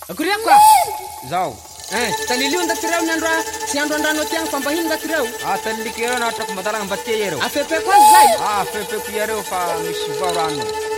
Akory ako a. Zao. Talilio ndatireo ny andro sy andro andrano atiagny fambahiny ndatireo. Taliko ereo na trako matalagna mbatia ereo. Afepeko azy zay. Fepeko ereo fa misy varano.